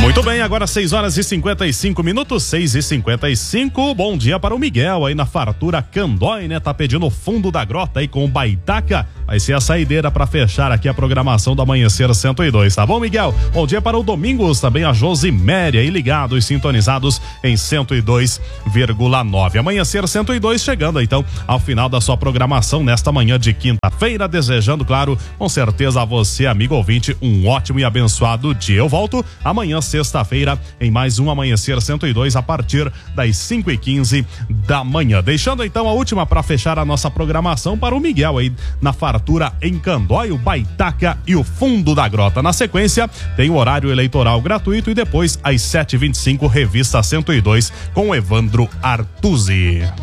Muito bem, agora 6h55, 6h55. Bom dia para o Miguel aí na fartura Candói, né? Tá pedindo o fundo da grota aí com o Baitaca. Vai ser a saideira para fechar aqui a programação do Amanhecer 102, tá bom, Miguel? Bom dia para o Domingos, também a Josiméria aí ligados, sintonizados em 102,9. Amanhecer 102 chegando então ao final da sua programação nesta manhã de quinta-feira, desejando, claro, com certeza a você, amigo ouvinte, um ótimo e abençoado dia. Eu volto amanhã, sexta-feira, em mais um Amanhecer 102 a partir das 5h15 da manhã. Deixando então a última para fechar a nossa programação para o Miguel aí na fartura em Candói, o Baitaca e o fundo da grota. Na sequência, tem o horário eleitoral gratuito e depois às 7h25, Revista 102 com Evandro Artuzzi.